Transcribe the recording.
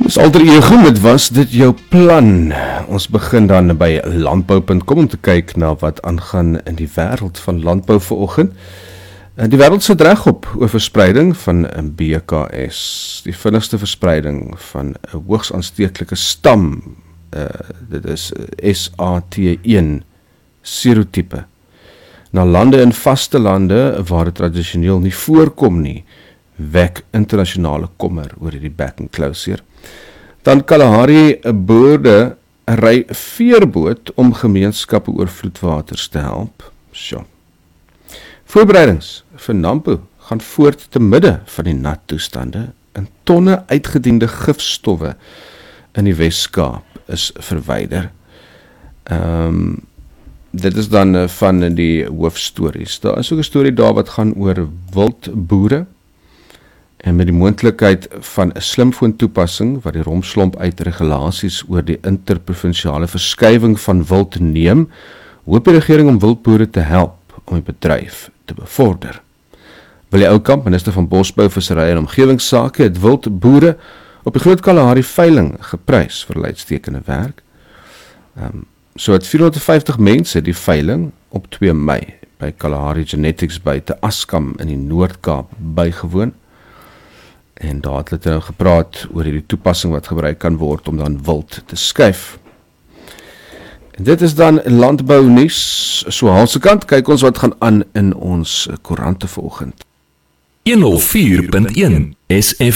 Dis alter ego, dit was dit jou plan. Ons begin dan by landbou.com om te kyk na wat aangaan in die wêreld van landbou vanoggend. Die wêreld sit reg op oor verspreiding van 'n BKS, die vinnigste verspreiding van 'n hoogs aansteeklike stam. Dit is SAT1 serotipe. Na lande in vaste lande waar dit tradisioneel nie voorkom nie, wek internasionale kommer oor hierdie back and closure. Dan Kalahari boorde ry veerboot om gemeenskappe oor vloedwaters te help. Voorbereidings vir Nampo gaan voort te midde van die nat toestande en tonne uitgediende gifstowwe in die Wes-Kaap is verwyder. Dit is dan van die hoofstories. Daar is ook 'n storie daar wat gaan oor wildboere en met die moontlikheid van 'n slimfoon toepassing wat die romslomp uit regulasies oor die interprovinsiale verskywing van wild neem, hoop die regering om wildboere te help om die bedryf te bevorder. Willie Oukamp, minister van Bosbou, Visserry en Omgewingsake, het wildboere op die Groot Kalahari veiling geprys vir uitstekende werk. So het 450 mense die veiling op 2 Mei by Kalahari Genetics buite Askam in die Noord-Kaap bygewoon. En daar het hulle nou gepraat oor die toepassing wat gebruik kan word om dan wild te skuif. En dit is dan landbou nuus. So Haalse kant, kyk ons wat gaan aan in ons koerante vanoggend. 104.1 SF